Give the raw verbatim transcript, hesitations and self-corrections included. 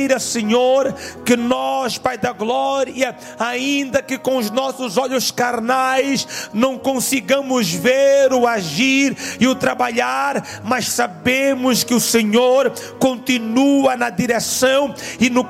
Senhor, que nós, Pai da glória, ainda que com os nossos olhos carnais não consigamos ver o agir e o trabalhar, mas sabemos que o Senhor continua na direção e no